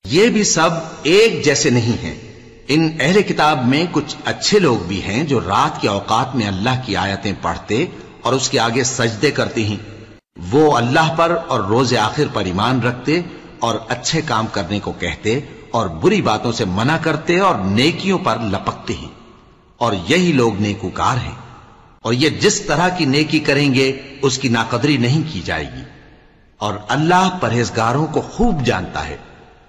ये भी सब एक जैसे नहीं हैं। इन अहले किताब में कुछ अच्छे लोग भी हैं जो रात के औकात में अल्लाह की आयतें पढ़ते और उसके आगे सजदे करते हैं। वो अल्लाह पर और रोज आखिर पर ईमान रखते और अच्छे काम करने को कहते और बुरी बातों से मना करते और नेकियों पर लपकते हैं, और यही लोग नेकूकार हैं। और ये जिस तरह की नेकी करेंगे उसकी नाकदरी नहीं की जाएगी, और अल्लाह परहेजगारों को खूब जानता है।